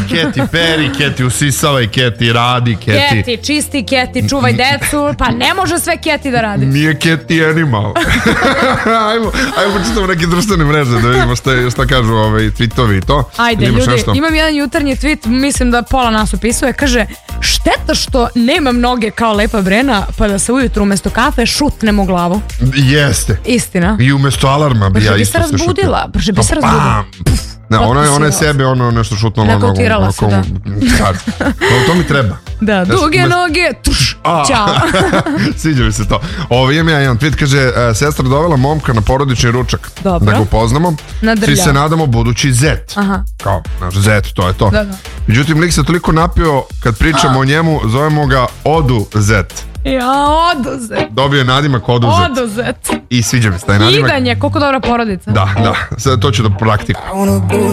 Keti peri, Keti usisavaj, Keti radi, Keti čisti, Keti čuvaj decu, pa ne može sve Keti da radi. Nije Keti animal. Ajmo počitamo neke društvene mreže da vidimo šta kažu tweetovi i to. Ajde, ljudi, imam jedan jutarnji tweet, mislim da pola nas upisuje, kaže: šteta što nemam noge kao Lepa Brena, pa da se ujutru umesto kafe šutnem u glavu. Jeste. Istina. I umesto alarma bi ja isto se šutila. Brže bi se razbudila. Da, ona je sebe nešto šutnula na nogu. Nakautirala se, da. To mi treba. Da, duge noge, ćao. Sviđa mi se to. Imam ja jedan tweet, kaže: sestra dovela momka na porodični ručak. Dobro. Da ga upoznamo. Svi se nadamo budući zet. Kao, naš zet, to je to. Međutim, lik se toliko napio, kad pričamo o njemu, zovemo ga Oduzet. Ja, Oduzet. Dobio je nadimak Oduzet. Oduzet. I sviđa mi se taj nadimak. Idanje, koliko dobra porodica. Da. Sada to ću da praktikujem.